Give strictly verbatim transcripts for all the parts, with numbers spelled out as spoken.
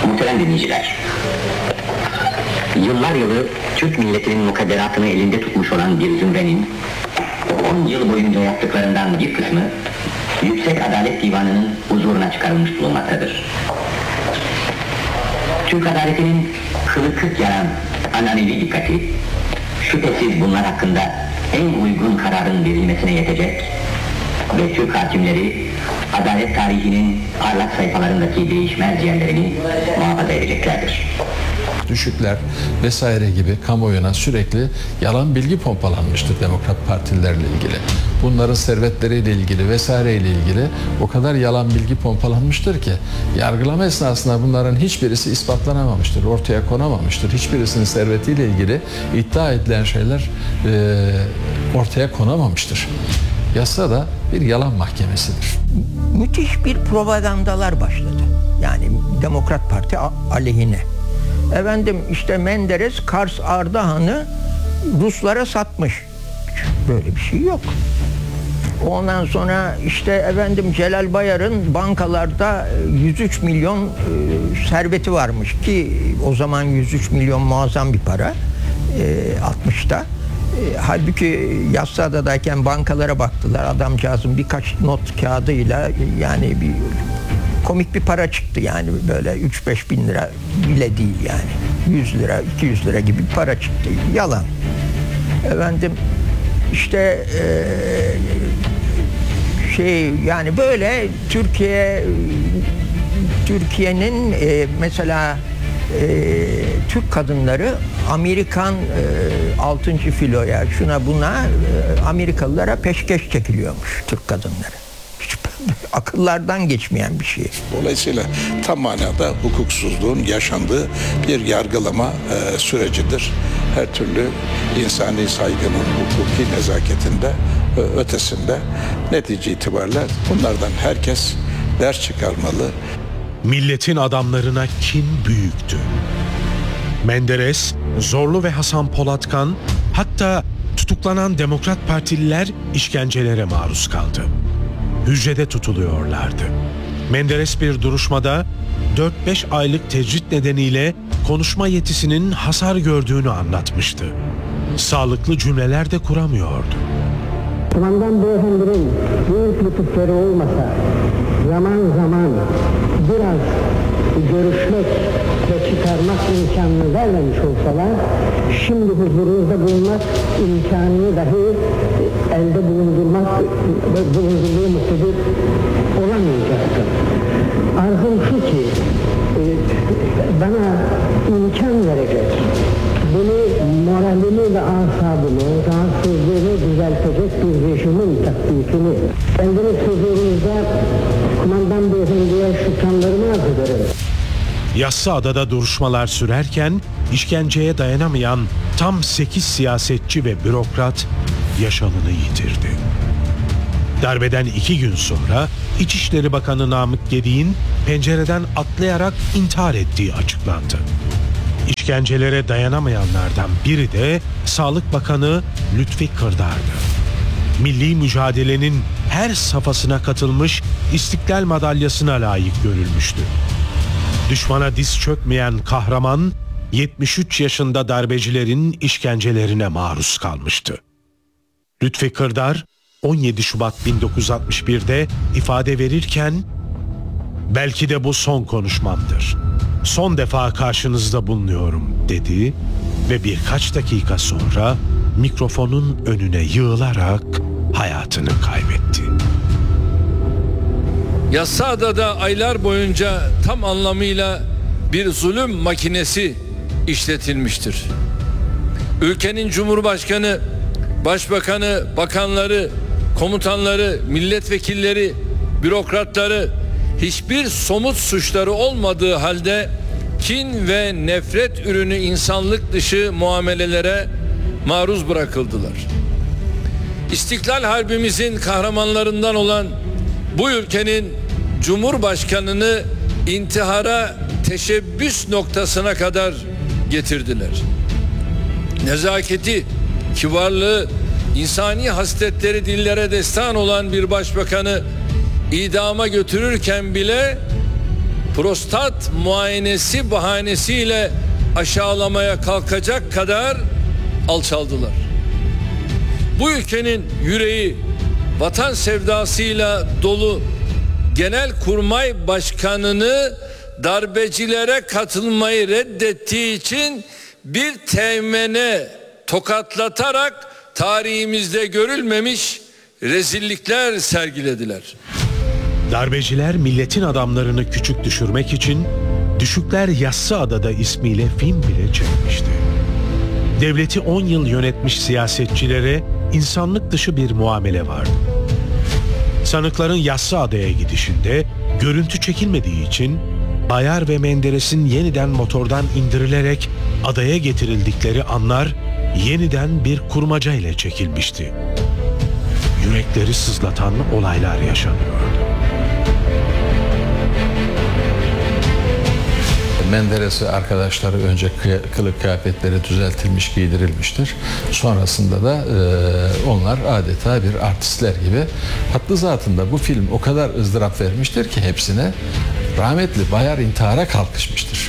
Muhterem dinleyiciler, yıllar yılı Türk milletinin mukadderatını elinde tutmuş olan bir zümrenin on yıl boyunca yaptıklarından bir kısmı Yüksek Adalet Divanı'nın huzuruna çıkarılmış bulunmaktadır. Türk adaletinin kılı kırk yaran ananevi dikkati, şüphesiz bunlar hakkında en uygun kararın verilmesine yetecek ve Türk hakimleri adalet tarihinin parlak sayfalarındaki değişmez yerlerini muhafaza edeceklerdir. Düşükler vesaire gibi kamuoyuna sürekli yalan bilgi pompalanmıştır Demokrat Partilerle ilgili. Bunların servetleriyle ilgili vesaireyle ilgili o kadar yalan bilgi pompalanmıştır ki yargılama esnasında bunların hiçbirisi ispatlanamamıştır, ortaya konamamıştır. Hiçbirisinin servetiyle ilgili iddia edilen şeyler e, ortaya konamamıştır. Yasa da bir yalan mahkemesidir. Müthiş bir propagandalar başladı. Yani Demokrat Parti aleyhine. Efendim işte Menderes Kars Ardahan'ı Ruslara satmış. Böyle bir şey yok. Ondan sonra işte efendim Celal Bayar'ın bankalarda yüz üç milyon e, serveti varmış ki o zaman yüz üç milyon muazzam bir para e, altmışta. E, halbuki Yassıada'dayken bankalara baktılar. Adamcağızın birkaç not kağıdıyla yani bir komik bir para çıktı yani böyle üç beş bin lira bile değil yani. yüz lira, iki yüz lira gibi bir para çıktı. Yalan. Efendim işte e, şey yani böyle Türkiye Türkiye'nin e, mesela e, Türk kadınları Amerikan e, altıncı filoya şuna buna e, Amerikalılara peşkeş çekiliyormuş Türk kadınları. Hiç akıllardan geçmeyen bir şey. Dolayısıyla tam manada hukuksuzluğun yaşandığı bir yargılama e, sürecidir. Her türlü insani saygının hukuki nezaketinde e, ötesinde netice itibariyle bunlardan herkes ders çıkarmalı. Milletin adamlarına kin büyüktü. Menderes, Zorlu ve Hasan Polatkan, hatta tutuklanan Demokrat Partililer işkencelere maruz kaldı. Hücrede tutuluyorlardı. Menderes bir duruşmada dört beş aylık tecrit nedeniyle konuşma yetisinin hasar gördüğünü anlatmıştı. Sağlıklı cümleler de kuramıyordu. Kumandan beyefendinin büyük lütufları olmasa zaman zaman biraz görüşmek ve çıkarmak imkanını vermemiş olsalar şimdi huzurunuzda bulunmak imkanını dahi elde bulundurmak bulundurduğu muktedir olamayacaktır. Arzum şu ki bana imkan verecek, beni moralimi ve asabımı, rahatsızlığını düzeltecek bir rejimin tatbikini kendiniz huzurunuzda kumandan beyefendiye şükranlarımı arz ederim. Yassıada'da duruşmalar sürerken işkenceye dayanamayan tam sekiz siyasetçi ve bürokrat yaşamını yitirdi. Darbeden iki gün sonra İçişleri Bakanı Namık Gedik'in pencereden atlayarak intihar ettiği açıklandı. İşkencelere dayanamayanlardan biri de Sağlık Bakanı Lütfi Kırdar'dı. Milli mücadelenin her safhasına katılmış, İstiklal Madalyası'na layık görülmüştü. Düşmana diz çökmeyen kahraman yetmiş üç yaşında darbecilerin işkencelerine maruz kalmıştı. Lütfi Kırdar on yedi Şubat bin dokuz yüz altmış bir'de ifade verirken "Belki de bu son konuşmamdır. Son defa karşınızda bulunuyorum." dedi ve birkaç dakika sonra mikrofonun önüne yığılarak hayatını kaybetti. Yassıada'da aylar boyunca tam anlamıyla bir zulüm makinesi işletilmiştir. Ülkenin Cumhurbaşkanı, Başbakanı, bakanları, komutanları, milletvekilleri, bürokratları hiçbir somut suçları olmadığı halde kin ve nefret ürünü insanlık dışı muamelelere maruz bırakıldılar. İstiklal Harbimizin kahramanlarından olan bu ülkenin Cumhurbaşkanını intihara teşebbüs noktasına kadar getirdiler. Nezaketi, kibarlığı, insani hasletleri dillere destan olan bir başbakanı idama götürürken bile prostat muayenesi bahanesiyle aşağılamaya kalkacak kadar alçaldılar. Bu ülkenin yüreği vatan sevdasıyla dolu Genelkurmay Başkanı'nı darbecilere katılmayı reddettiği için bir teğmene tokatlatarak tarihimizde görülmemiş rezillikler sergilediler. Darbeciler milletin adamlarını küçük düşürmek için Düşükler Yassıada'da ismiyle film bile çekmişti. Devleti on yıl yönetmiş siyasetçilere insanlık dışı bir muamele vardı. Sanıkların Yassıada'ya gidişinde görüntü çekilmediği için Bayar ve Menderes'in yeniden motordan indirilerek adaya getirildikleri anlar yeniden bir kurmaca ile çekilmişti. Yürekleri sızlatan olaylar yaşanıyordu. Menderes'i arkadaşları önce kılık kıyafetleri düzeltilmiş, giydirilmiştir. Sonrasında da e, onlar adeta bir artistler gibi. Hattı zatında bu film o kadar ızdırap vermiştir ki hepsine, rahmetli Bayar intihara kalkışmıştır.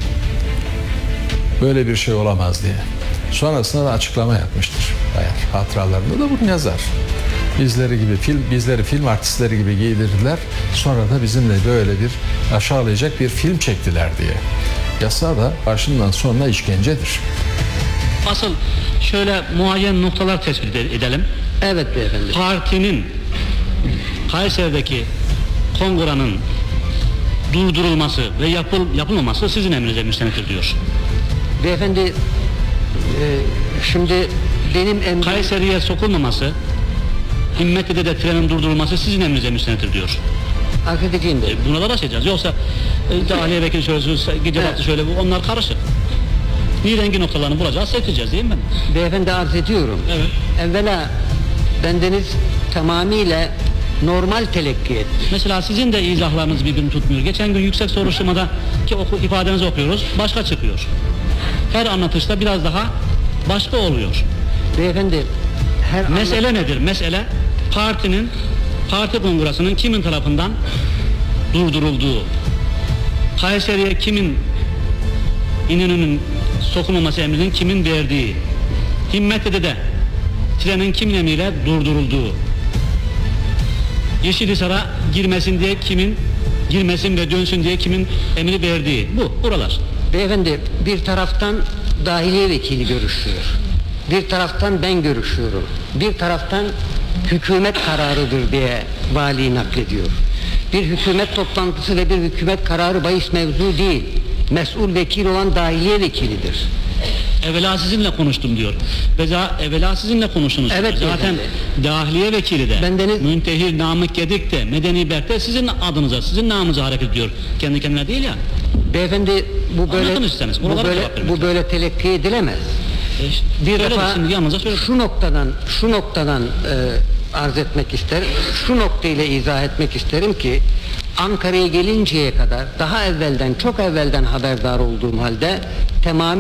Böyle bir şey olamaz diye. Sonrasında da açıklama yapmıştır Bayar. Hatıralarında da bunu yazar. Bizleri gibi film, bizleri film artistleri gibi giydirdiler. Sonra da bizimle böyle bir aşağılayacak bir film çektiler diye. Yasa da başından sonuna işkencedir. Asıl şöyle muayyen noktalar tespit edelim. Evet beyefendi. Partinin Kayseri'deki kongrenin durdurulması ve yapıl, yapılmaması sizin emrinize müstenettir diyor. Beyefendi e, şimdi benim emrim... Kayseri'ye sokulmaması, Himmetli'de de trenin durdurulması sizin emrinize müstenettir diyor. Arka edeceğim de. E, buna da başlayacağız. Yoksa e, dahiliye vekili şöyle, gece evet. baktı şöyle, onlar karışık. Bir rengi noktalarını bulacağız, seçeceğiz değil mi? Beyefendi arz ediyorum. Evet. Evvela bendeniz tamamıyla normal telekki etti. Mesela sizin de izahlarınız birbirini tutmuyor. Geçen gün yüksek soruşturmada ki oku, ifadenizi okuyoruz, başka çıkıyor. Her anlatışta biraz daha başka oluyor. Beyefendi her Mesele anlat- nedir? Mesele partinin, parti kongresinin kimin tarafından durdurulduğu, Kayseri'ye kimin İnönü'nün sokulmaması emrinin kimin verdiği, Himmetli'de de trenin kimin emriyle durdurulduğu, Yeşilhisar'a girmesin diye kimin girmesin ve dönsün diye kimin emri verdiği, bu buralar. Beyefendi bir taraftan dahiliye vekili görüşüyor. Bir taraftan ben görüşüyorum. Bir taraftan hükümet kararıdır diye vali naklediyor. Bir hükümet toplantısı ve bir hükümet kararı bahis mevzu değil. Mesul vekil olan dahiliye vekilidir. Evvela sizinle konuştum diyor. Ve za- evvela sizinle konuştunuz. Evet, zaten beyefendi. dahiliye vekili de, Bendeniz- Müntehir Namık Gedik de, Medeni Berk de sizin adınıza, sizin namınıza hareket ediyor. Kendi kendine değil ya. Beyefendi bu böyle Anlatın isterseniz, bu buralara böyle cevap verin bu lütfen. böyle telekki edilemez. E işte, Bir söyledik, defa şimdi yanınıza söyledim. şu noktadan şu noktadan e, arz etmek isterim. Şu noktayla izah etmek isterim ki Ankara'ya gelinceye kadar daha evvelden çok evvelden haberdar olduğum halde tamamı